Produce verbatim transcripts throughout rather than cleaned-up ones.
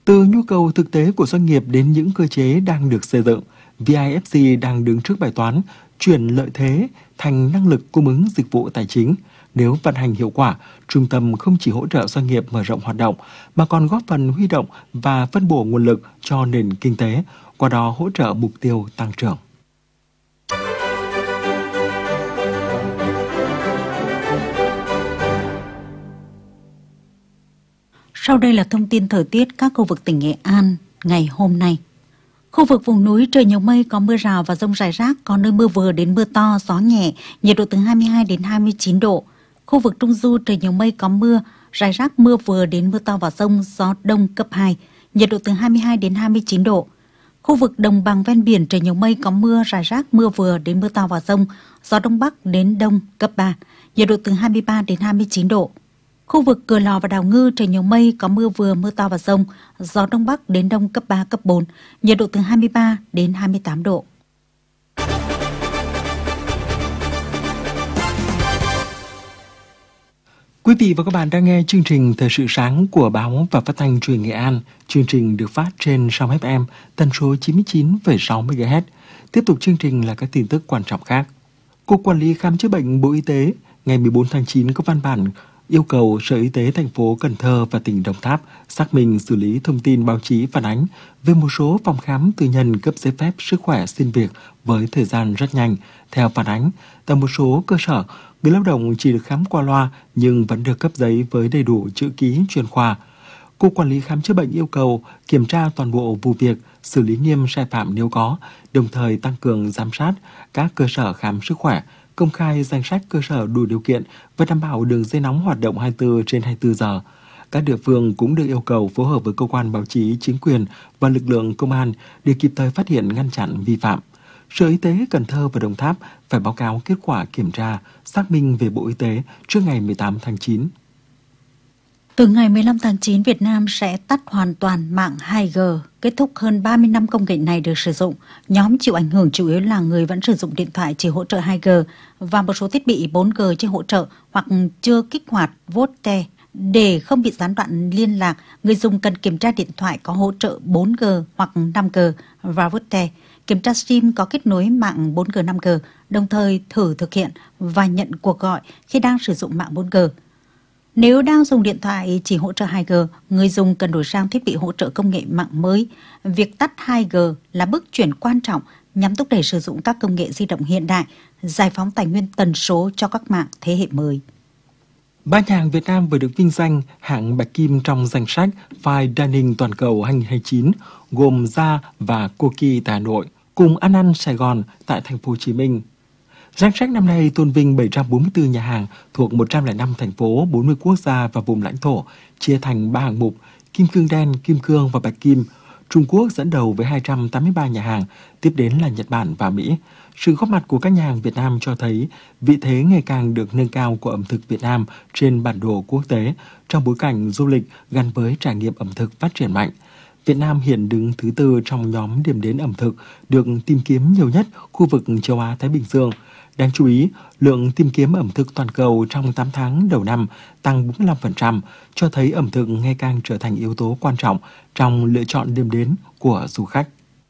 Từ nhu cầu thực tế của doanh nghiệp đến những cơ chế đang được xây dựng, vê i ép xê đang đứng trước bài toán chuyển lợi thế thành năng lực cung ứng dịch vụ tài chính. Nếu vận hành hiệu quả, trung tâm không chỉ hỗ trợ doanh nghiệp mở rộng hoạt động, mà còn góp phần huy động và phân bổ nguồn lực cho nền kinh tế, qua đó hỗ trợ mục tiêu tăng trưởng. Sau đây là thông tin thời tiết các khu vực tỉnh Nghệ An ngày hôm nay. Khu vực vùng núi trời nhiều mây, có mưa rào và dông rải rác, có nơi mưa vừa đến mưa to, gió nhẹ, nhiệt độ từ hai mươi hai đến hai mươi chín độ. Khu vực Trung Du trời nhiều mây, có mưa, rải rác, mưa vừa đến mưa to và dông, gió đông cấp hai, nhiệt độ từ hai mươi hai đến hai mươi chín độ. Khu vực đồng bằng ven biển trời nhiều mây, có mưa, rải rác, mưa vừa đến mưa to và dông, gió đông bắc đến đông cấp ba, nhiệt độ từ hai mươi ba đến hai mươi chín độ. Khu vực Cửa Lò và Đảo Ngư trời nhiều mây, có mưa vừa, mưa to và dông, gió đông bắc đến đông cấp ba, cấp bốn, nhiệt độ từ hai mươi ba đến hai mươi tám độ. Quý vị và các bạn đang nghe chương trình Thời sự sáng của Báo và Phát thanh Truyền hình Nghệ An. Chương trình được phát trên sóng ép em tần số chín mươi chín phẩy sáu mê ga héc. Tiếp tục chương trình là các tin tức quan trọng khác. Cục Quản lý Khám chữa bệnh Bộ Y tế ngày mười bốn tháng chín có văn bản yêu cầu Sở Y tế thành phố Cần Thơ và tỉnh Đồng Tháp xác minh xử lý thông tin báo chí phản ánh về một số phòng khám tư nhân cấp giấy phép sức khỏe xin việc với thời gian rất nhanh. Theo phản ánh, tại một số cơ sở, người lao động chỉ được khám qua loa nhưng vẫn được cấp giấy với đầy đủ chữ ký chuyên khoa. Cục Quản lý Khám chữa bệnh yêu cầu kiểm tra toàn bộ vụ việc, xử lý nghiêm sai phạm nếu có, đồng thời tăng cường giám sát các cơ sở khám sức khỏe, công khai danh sách cơ sở đủ điều kiện và đảm bảo đường dây nóng hoạt động hai mươi tư trên hai mươi tư giờ. Các địa phương cũng được yêu cầu phối hợp với cơ quan báo chí, chính quyền và lực lượng công an để kịp thời phát hiện, ngăn chặn vi phạm. Sở Y tế Cần Thơ và Đồng Tháp phải báo cáo kết quả kiểm tra, xác minh về Bộ Y tế trước ngày mười tám tháng chín. Từ ngày mười lăm tháng chín, Việt Nam sẽ tắt hoàn toàn mạng hai G, kết thúc hơn ba mươi năm công nghệ này được sử dụng. Nhóm chịu ảnh hưởng chủ yếu là người vẫn sử dụng điện thoại chỉ hỗ trợ hai G và một số thiết bị bốn G chưa hỗ trợ hoặc chưa kích hoạt VoLTE. Để không bị gián đoạn liên lạc, người dùng cần kiểm tra điện thoại có hỗ trợ bốn G hoặc năm G và VoLTE, kiểm tra SIM có kết nối mạng bốn G năm G, đồng thời thử thực hiện và nhận cuộc gọi khi đang sử dụng mạng bốn G. Nếu đang dùng điện thoại chỉ hỗ trợ hai G, người dùng cần đổi sang thiết bị hỗ trợ công nghệ mạng mới. Việc tắt hai G là bước chuyển quan trọng nhằm thúc đẩy sử dụng các công nghệ di động hiện đại, giải phóng tài nguyên tần số cho các mạng thế hệ mới. Ba nhà hàng Việt Nam vừa được vinh danh hạng bạch kim trong danh sách Fine Dining toàn cầu hai không hai chín, gồm Gia và Koki tại Hà Nội, cùng Ăn Ăn Sài Gòn tại thành phố Hồ Chí Minh. Danh sách năm nay tôn vinh bảy trăm bốn mươi tư nhà hàng thuộc một trăm lẻ năm thành phố, bốn mươi quốc gia và vùng lãnh thổ, chia thành ba hạng mục: kim cương đen, kim cương và bạch kim. Trung Quốc dẫn đầu với hai trăm tám mươi ba nhà hàng, tiếp đến là Nhật Bản và Mỹ. Sự góp mặt của các nhà hàng Việt Nam cho thấy vị thế ngày càng được nâng cao của ẩm thực Việt Nam trên bản đồ quốc tế trong bối cảnh du lịch gắn với trải nghiệm ẩm thực phát triển mạnh. Việt Nam hiện đứng thứ tư trong nhóm điểm đến ẩm thực được tìm kiếm nhiều nhất khu vực châu Á-Thái Bình Dương. Đáng chú ý, lượng tìm kiếm ẩm thực toàn cầu trong tám tháng đầu năm tăng bốn mươi lăm phần trăm, cho thấy ẩm thực ngày càng trở thành yếu tố quan trọng trong lựa chọn điểm đến của du khách.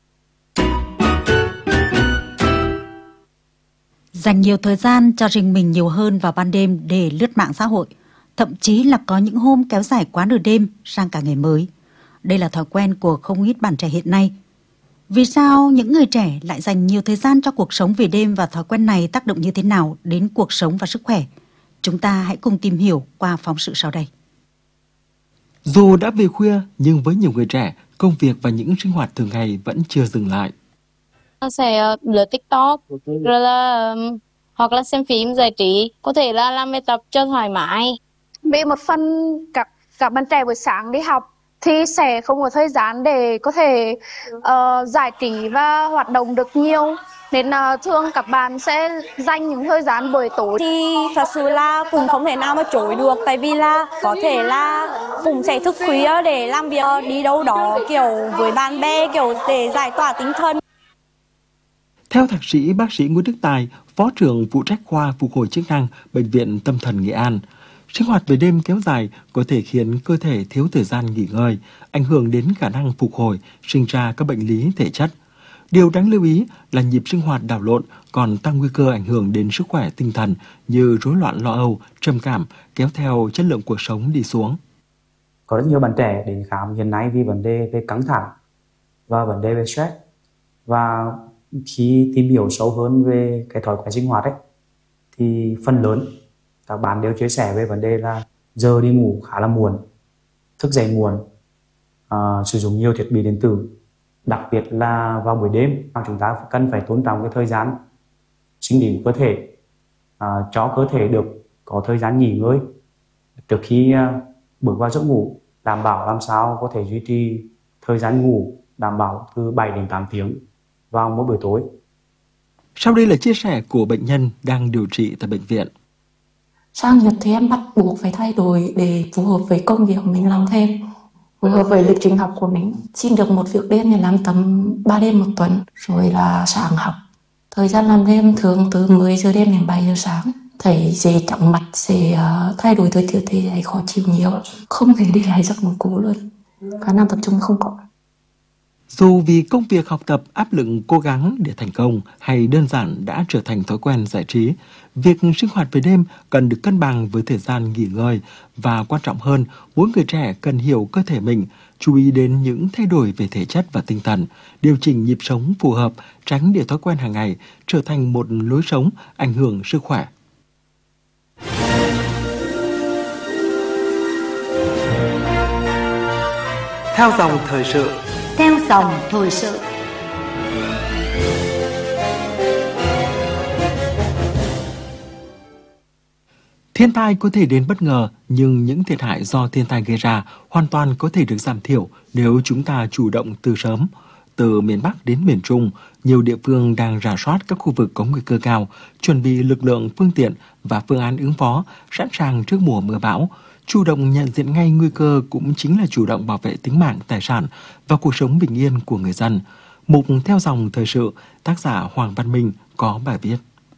Dành nhiều thời gian cho riêng mình nhiều hơn vào ban đêm để lướt mạng xã hội, thậm chí là có những hôm kéo dài quá nửa đêm sang cả ngày mới. Đây là thói quen của không ít bạn trẻ hiện nay. Vì sao những người trẻ lại dành nhiều thời gian cho cuộc sống về đêm và thói quen này tác động như thế nào đến cuộc sống và sức khỏe? Chúng ta hãy cùng tìm hiểu qua phóng sự sau đây. Dù đã về khuya, nhưng với nhiều người trẻ, công việc và những sinh hoạt thường ngày vẫn chưa dừng lại. Sẽ lướt TikTok, rồi là hoặc là xem phim giải trí, có thể là làm bài tập cho thoải mái. Vì một phần các các bạn trẻ buổi sáng đi học thì sẽ không có thời gian để có thể uh, giải trí và hoạt động được nhiều, nên uh, thường các bạn sẽ dành những thời gian buổi tối. Thì thật sự là cũng không thể nào mà chối được, tại vì là có thể là cũng sẽ thức khuya để làm việc, đi đâu đó kiểu với bạn bè, kiểu để giải tỏa tinh thần. Theo thạc sĩ bác sĩ Nguyễn Đức Tài, Phó trưởng phụ trách khoa phục hồi chức năng Bệnh viện Tâm thần Nghệ An, Sinh hoạt về đêm kéo dài có thể khiến cơ thể thiếu thời gian nghỉ ngơi, ảnh hưởng đến khả năng phục hồi, sinh ra các bệnh lý thể chất. Điều đáng lưu ý là nhịp sinh hoạt đảo lộn còn tăng nguy cơ ảnh hưởng đến sức khỏe tinh thần như rối loạn lo âu, trầm cảm, kéo theo chất lượng cuộc sống đi xuống. Có rất nhiều bạn trẻ đến khám hiện nay vì vấn đề về căng thẳng và vấn đề về stress. Và khi tìm hiểu sâu hơn về cái thói quen sinh hoạt ấy, thì phần lớn các bạn đều chia sẻ về vấn đề là giờ đi ngủ khá là muộn, thức dậy muộn, uh, sử dụng nhiều thiết bị điện tử, đặc biệt là vào buổi đêm. Chúng ta cần phải tôn trọng cái thời gian sinh lý của cơ thể, uh, cho cơ thể được có thời gian nghỉ ngơi trước khi uh, bước vào giấc ngủ, đảm bảo làm sao có thể duy trì thời gian ngủ đảm bảo từ bảy đến tám tiếng vào mỗi buổi tối. Sau đây là chia sẻ của bệnh nhân đang điều trị tại bệnh viện. Sang Nhật thì em bắt buộc phải thay đổi để phù hợp với công việc mình làm thêm, phù hợp với lịch trình học của mình. Xin được một việc đêm thì làm tầm ba đêm một tuần, rồi là sáng học. Thời gian làm đêm thường từ mười giờ đêm đến bảy giờ sáng. Thấy dễ chóng mặt, dễ uh, thay đổi thời tiết thì thấy khó chịu nhiều, không thể đi lại giấc ngủ cũ luôn, khả năng tập trung không có. Dù vì công việc học tập áp lực cố gắng để thành công hay đơn giản đã trở thành thói quen giải trí, việc sinh hoạt về đêm cần được cân bằng với thời gian nghỉ ngơi và quan trọng hơn, mỗi người trẻ cần hiểu cơ thể mình, chú ý đến những thay đổi về thể chất và tinh thần, điều chỉnh nhịp sống phù hợp, tránh để thói quen hàng ngày trở thành một lối sống ảnh hưởng sức khỏe. Theo dòng thời sự. Theo dòng thời sự. Thiên tai có thể đến bất ngờ, nhưng những thiệt hại do thiên tai gây ra hoàn toàn có thể được giảm thiểu nếu chúng ta chủ động từ sớm. Từ miền Bắc đến miền Trung, nhiều địa phương đang rà soát các khu vực có nguy cơ cao, chuẩn bị lực lượng, phương tiện và phương án ứng phó, sẵn sàng trước mùa mưa bão. Chủ động nhận diện ngay nguy cơ cũng chính là chủ động bảo vệ tính mạng, tài sản và cuộc sống bình yên của người dân. Mục Theo dòng thời sự, tác giả Hoàng Văn Minh có bài viết.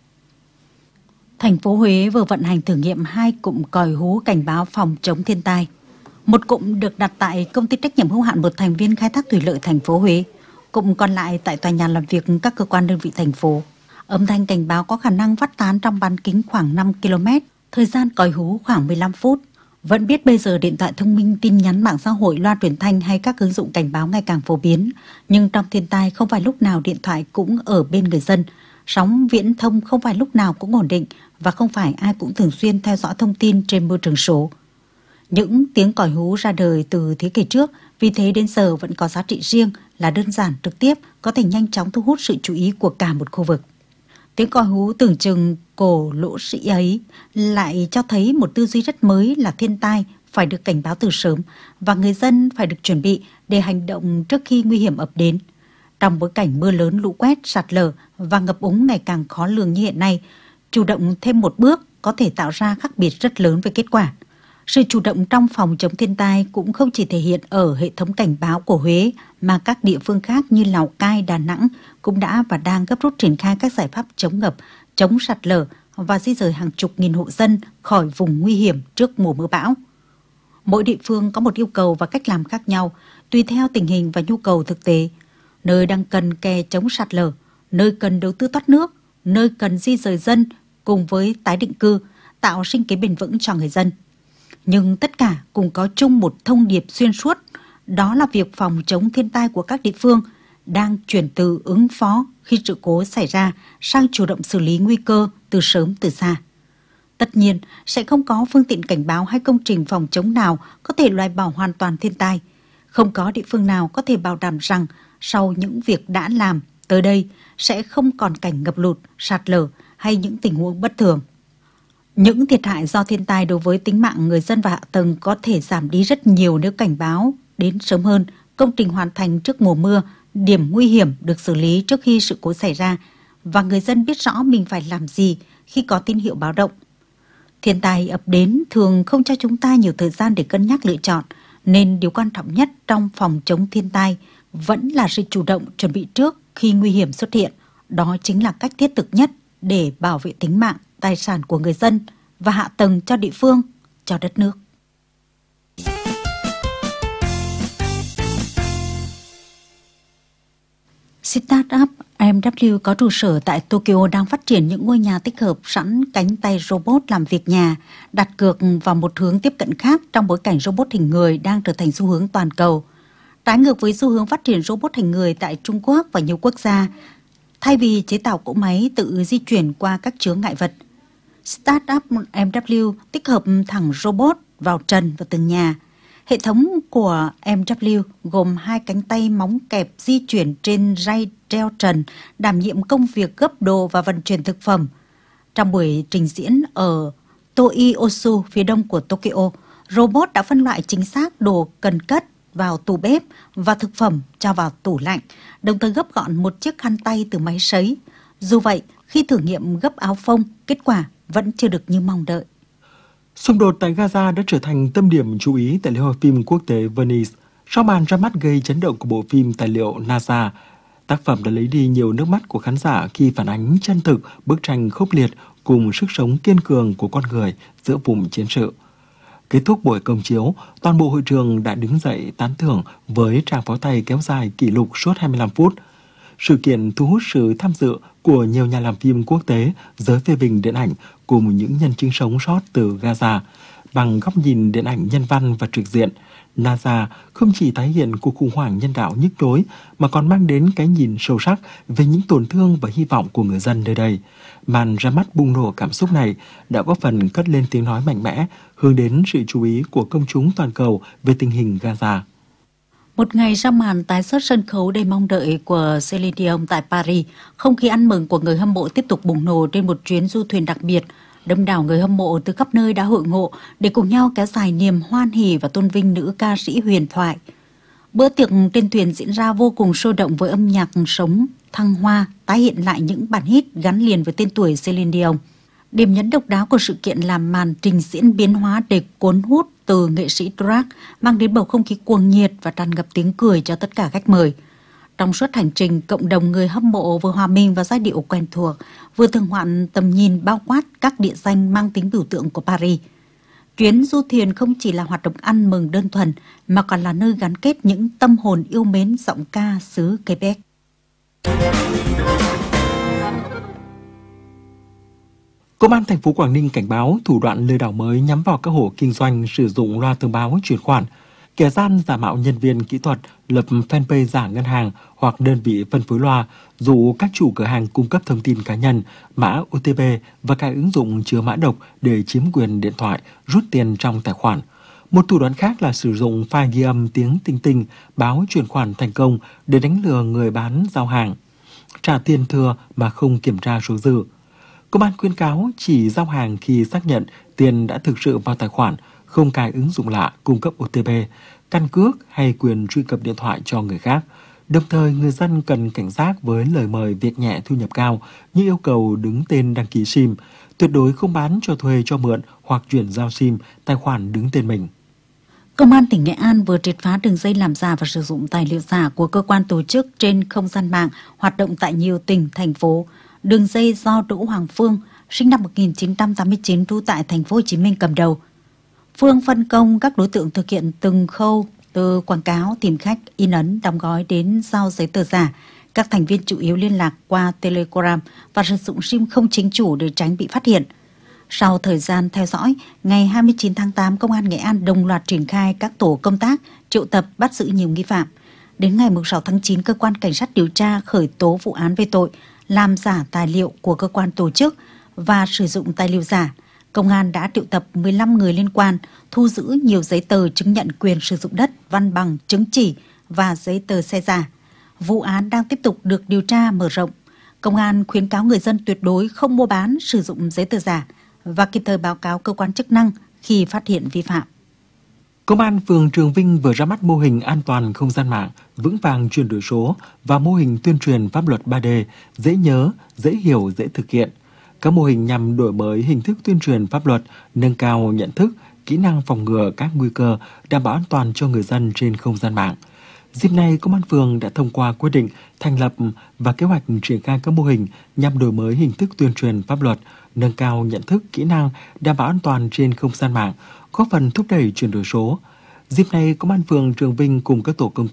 Thành phố Huế vừa vận hành thử nghiệm hai cụm còi hú cảnh báo phòng chống thiên tai. Một cụm được đặt tại công ty trách nhiệm hữu hạn một thành viên khai thác thủy lợi thành phố Huế, cụm còn lại tại tòa nhà làm việc các cơ quan đơn vị thành phố. Âm thanh cảnh báo có khả năng phát tán trong bán kính khoảng năm ki lô mét, thời gian còi hú khoảng mười lăm phút. Vẫn biết bây giờ điện thoại thông minh, tin nhắn, mạng xã hội, loa truyền thanh hay các ứng dụng cảnh báo ngày càng phổ biến. Nhưng trong thiên tai không phải lúc nào điện thoại cũng ở bên người dân. Sóng viễn thông không phải lúc nào cũng ổn định và không phải ai cũng thường xuyên theo dõi thông tin trên môi trường số. Những tiếng còi hú ra đời từ thế kỷ trước, vì thế đến giờ vẫn có giá trị riêng là đơn giản, trực tiếp, có thể nhanh chóng thu hút sự chú ý của cả một khu vực. Tiếng còi hú tưởng chừng cổ lỗ sĩ ấy lại cho thấy một tư duy rất mới là thiên tai phải được cảnh báo từ sớm và người dân phải được chuẩn bị để hành động trước khi nguy hiểm ập đến. Trong bối cảnh mưa lớn, lũ quét, sạt lở và ngập úng ngày càng khó lường như hiện nay, chủ động thêm một bước có thể tạo ra khác biệt rất lớn về kết quả. Sự chủ động trong phòng chống thiên tai cũng không chỉ thể hiện ở hệ thống cảnh báo của Huế mà các địa phương khác như Lào Cai, Đà Nẵng cũng đã và đang gấp rút triển khai các giải pháp chống ngập, chống sạt lở và di dời hàng chục nghìn hộ dân khỏi vùng nguy hiểm trước mùa mưa bão. Mỗi địa phương có một yêu cầu và cách làm khác nhau, tùy theo tình hình và nhu cầu thực tế. Nơi đang cần kè chống sạt lở, nơi cần đầu tư thoát nước, nơi cần di dời dân cùng với tái định cư, tạo sinh kế bền vững cho người dân. Nhưng tất cả cùng có chung một thông điệp xuyên suốt, đó là việc phòng chống thiên tai của các địa phương đang chuyển từ ứng phó khi sự cố xảy ra sang chủ động xử lý nguy cơ từ sớm từ xa. Tất nhiên, sẽ không có phương tiện cảnh báo hay công trình phòng chống nào có thể loại bỏ hoàn toàn thiên tai. Không có địa phương nào có thể bảo đảm rằng sau những việc đã làm, tới đây sẽ không còn cảnh ngập lụt, sạt lở hay những tình huống bất thường. Những thiệt hại do thiên tai đối với tính mạng người dân và hạ tầng có thể giảm đi rất nhiều nếu cảnh báo đến sớm hơn, công trình hoàn thành trước mùa mưa, điểm nguy hiểm được xử lý trước khi sự cố xảy ra và người dân biết rõ mình phải làm gì khi có tín hiệu báo động. Thiên tai ập đến thường không cho chúng ta nhiều thời gian để cân nhắc lựa chọn, nên điều quan trọng nhất trong phòng chống thiên tai vẫn là sự chủ động chuẩn bị trước khi nguy hiểm xuất hiện. Đó chính là cách thiết thực nhất để bảo vệ tính mạng, tài sản của người dân và hạ tầng cho địa phương cho đất nước. Startup em vê kép có trụ sở tại Tokyo đang phát triển những ngôi nhà tích hợp sẵn cánh tay robot làm việc nhà, đặt cược vào một hướng tiếp cận khác trong bối cảnh robot hình người đang trở thành xu hướng toàn cầu. Trái ngược với xu hướng phát triển robot hình người tại Trung Quốc và nhiều quốc gia, thay vì chế tạo cỗ máy tự di chuyển qua các chướng ngại vật, Startup em vê kép tích hợp thẳng robot vào trần và từng nhà. Hệ thống của em vê kép gồm hai cánh tay móng kẹp di chuyển trên ray treo trần, đảm nhiệm công việc gấp đồ và vận chuyển thực phẩm. Trong buổi trình diễn ở Toyosu, phía đông của Tokyo, robot đã phân loại chính xác đồ cần cất vào tủ bếp và thực phẩm cho vào tủ lạnh, đồng thời gấp gọn một chiếc khăn tay từ máy sấy. Dù vậy, khi thử nghiệm gấp áo phông, kết quả vẫn chưa được như mong đợi. Xung đột tại Gaza đã trở thành tâm điểm chú ý tại lễ hội phim quốc tế Venice. Sau màn ra mắt gây chấn động của bộ phim tài liệu NASA, tác phẩm đã lấy đi nhiều nước mắt của khán giả khi phản ánh chân thực bức tranh khốc liệt cùng sức sống kiên cường của con người giữa vùng chiến sự. Kết thúc buổi công chiếu, toàn bộ hội trường đã đứng dậy tán thưởng với tràng pháo tay kéo dài kỷ lục suốt hai mươi lăm phút. Sự kiện thu hút sự tham dự của nhiều nhà làm phim quốc tế, giới phê bình điện ảnh cùng những nhân chứng sống sót từ Gaza. Bằng góc nhìn điện ảnh nhân văn và trực diện, NASA không chỉ tái hiện cuộc khủng hoảng nhân đạo nhức nhối mà còn mang đến cái nhìn sâu sắc về những tổn thương và hy vọng của người dân nơi đây. Màn ra mắt bùng nổ cảm xúc này đã góp phần cất lên tiếng nói mạnh mẽ, hướng đến sự chú ý của công chúng toàn cầu về tình hình Gaza. Một ngày sau màn tái xuất sân khấu đầy mong đợi của Celine Dion tại Paris, không khí ăn mừng của người hâm mộ tiếp tục bùng nổ trên một chuyến du thuyền đặc biệt. Đông đảo người hâm mộ từ khắp nơi đã hội ngộ để cùng nhau kéo dài niềm hoan hỉ và tôn vinh nữ ca sĩ huyền thoại. Bữa tiệc trên thuyền diễn ra vô cùng sôi động với âm nhạc sống, thăng hoa, tái hiện lại những bản hit gắn liền với tên tuổi Celine Dion. Điểm nhấn độc đáo của sự kiện là màn trình diễn biến hóa đầy cuốn hút từ nghệ sĩ drag, mang đến bầu không khí cuồng nhiệt và tràn ngập tiếng cười cho tất cả khách mời. Trong suốt hành trình, cộng đồng người hâm mộ vừa hòa mình vào giai điệu quen thuộc, vừa thưởng ngoạn tầm nhìn bao quát các địa danh mang tính biểu tượng của Paris. Chuyến du thuyền không chỉ là hoạt động ăn mừng đơn thuần, mà còn là nơi gắn kết những tâm hồn yêu mến giọng ca xứ Quebec. Công an thành phố Quảng Ninh cảnh báo thủ đoạn lừa đảo mới nhắm vào các hộ kinh doanh sử dụng loa thông báo chuyển khoản. Kẻ gian giả mạo nhân viên kỹ thuật, lập fanpage giả ngân hàng hoặc đơn vị phân phối loa, dụ các chủ cửa hàng cung cấp thông tin cá nhân, mã ô tê pê và các ứng dụng chứa mã độc để chiếm quyền điện thoại, rút tiền trong tài khoản. Một thủ đoạn khác là sử dụng file ghi âm tiếng tinh tinh báo chuyển khoản thành công để đánh lừa người bán giao hàng, trả tiền thừa mà không kiểm tra số dư. Công an khuyến cáo chỉ giao hàng khi xác nhận tiền đã thực sự vào tài khoản, không cài ứng dụng lạ cung cấp ô tê pê, căn cước hay quyền truy cập điện thoại cho người khác. Đồng thời, người dân cần cảnh giác với lời mời việc nhẹ thu nhập cao như yêu cầu đứng tên đăng ký SIM, tuyệt đối không bán cho thuê cho mượn hoặc chuyển giao SIM, tài khoản đứng tên mình. Công an tỉnh Nghệ An vừa triệt phá đường dây làm giả và sử dụng tài liệu giả của cơ quan tổ chức trên không gian mạng hoạt động tại nhiều tỉnh, thành phố. Đường dây do Đỗ Hoàng Phương, sinh năm một nghìn chín trăm tám mươi chín, trú tại thành phố Hồ Chí Minh cầm đầu. Phương phân công các đối tượng thực hiện từng khâu từ quảng cáo, tìm khách, in ấn, đóng gói đến giao giấy tờ giả. Các thành viên chủ yếu liên lạc qua Telegram và sử dụng SIM không chính chủ để tránh bị phát hiện. Sau thời gian theo dõi, ngày hai mươi chín tháng tám, Công an Nghệ An đồng loạt triển khai các tổ công tác, triệu tập bắt giữ nhiều nghi phạm. Đến ngày sáu tháng chín, Cơ quan Cảnh sát điều tra khởi tố vụ án về tội làm giả tài liệu của cơ quan tổ chức và sử dụng tài liệu giả. Công an đã triệu tập mười lăm người liên quan, thu giữ nhiều giấy tờ chứng nhận quyền sử dụng đất, văn bằng, chứng chỉ và giấy tờ xe giả. Vụ án đang tiếp tục được điều tra mở rộng. Công an khuyến cáo người dân tuyệt đối không mua bán, sử dụng giấy tờ giả và kịp thời báo cáo cơ quan chức năng khi phát hiện vi phạm. Công an phường Trường Vinh vừa ra mắt mô hình an toàn không gian mạng, vững vàng chuyển đổi số và mô hình tuyên truyền pháp luật ba D, dễ nhớ, dễ hiểu, dễ thực hiện. Các mô hình nhằm đổi mới hình thức tuyên truyền pháp luật, nâng cao nhận thức, kỹ năng phòng ngừa các nguy cơ, đảm bảo an toàn cho người dân trên không gian mạng. Dịp này, Công an phường đã thông qua quyết định thành lập và kế hoạch triển khai các mô hình nhằm đổi mới hình thức tuyên truyền pháp luật, nâng cao nhận thức, kỹ năng, đảm bảo an toàn trên không gian mạng, góp phần thúc đẩy chuyển đổi số. Dịp này, Công an phường Trường Vinh cùng các tổ công